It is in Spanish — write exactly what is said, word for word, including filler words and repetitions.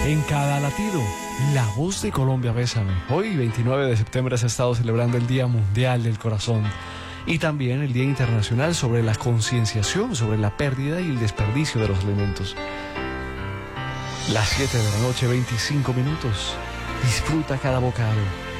En cada latido, la voz de Colombia Bésame. Hoy, veintinueve de septiembre, se ha estado celebrando el Día Mundial del Corazón y también el Día Internacional sobre la concienciación sobre la pérdida y el desperdicio de los alimentos. Las siete de la noche, veinticinco minutos. Disfruta cada bocado.